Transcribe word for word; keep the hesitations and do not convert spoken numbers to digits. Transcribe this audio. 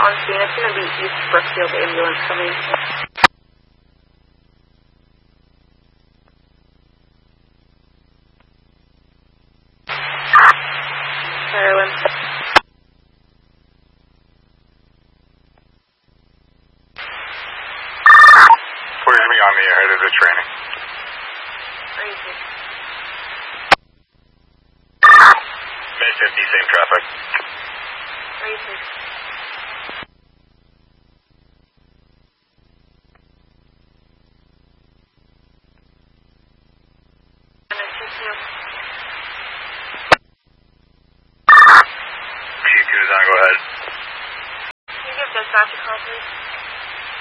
on scene. It's going to be East Brookfield ambulance coming. Maryland. Please be on the ahead of the training. Crazy. May fifty, same traffic. Crazy.